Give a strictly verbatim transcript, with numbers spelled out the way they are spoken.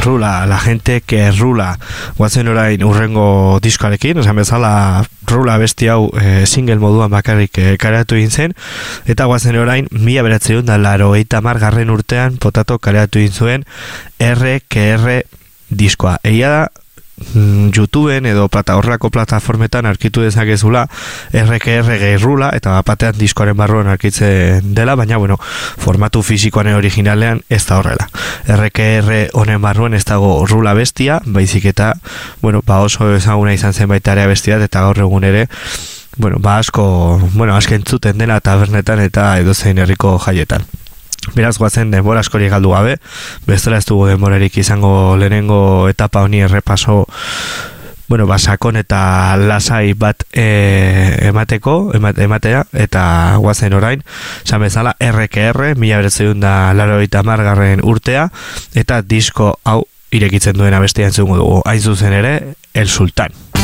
Rula, la gente que rula. Guazen orain urrengo diskoarekin, esan bezala Rula besti hau e, single moduan bakarrik e, kareatu egin zen, eta guazen orain mila bederatziehun eta laurogeita hamargarren urtean Potato kareatu egin zuen R K R diskoa. Egia da, YouTubeen edo plata, horrelako plataformetan arkitu dezakezula R K R gehi Rula, eta batean diskoaren barruan arkitzen dela, baina bueno, formatu fisikoan originalean ez da horrela. R K R honen barruan ez dago Rula bestia, baizik eta bueno, ba oso ezaguna izan zen baita ere bestia, eta gaur egun ere bueno, ba asko, bueno, asko entzuten dela tabernetan eta edozein herriko jaietan. Beraz guazen denbora askori galdu gabe, bestela ez dugu denborarik izango lehenengo etapa honi errepaso, bueno, basakon eta lasai bat e, emateko, ematea, eta guazen orain, esan bezala R K R, mila bederatziehun eta laurogeita hamargarren urtea, eta disko hau irekitzen duena bestia entzungo dugu, hain zuzen ere, El Sultán.